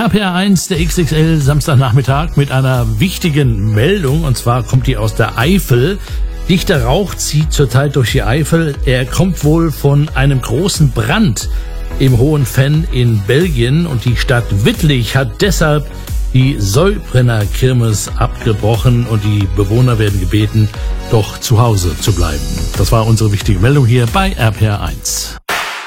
RPR1, der XXL Samstagnachmittag mit einer wichtigen Meldung, und zwar kommt die aus der Eifel. Dichter Rauch zieht zurzeit durch die Eifel. Er kommt wohl von einem großen Brand im Hohen Venn in Belgien, und die Stadt Wittlich hat deshalb die Säubrenner-Kirmes abgebrochen und die Bewohner werden gebeten, doch zu Hause zu bleiben. Das war unsere wichtige Meldung hier bei RPR1.